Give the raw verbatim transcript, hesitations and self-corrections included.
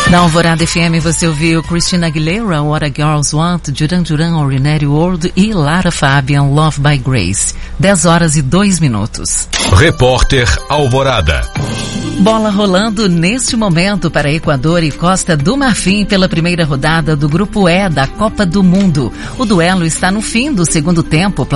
Na Alvorada F M você ouviu Christina Aguilera, What a Girls Want, Duran Duran, Ordinary World e Lara Fabian, Love by Grace. dez horas e dois minutos. Repórter Alvorada. Bola rolando neste momento para Equador e Costa do Marfim pela primeira rodada do Grupo E da Copa do Mundo. O duelo está no fim do segundo tempo.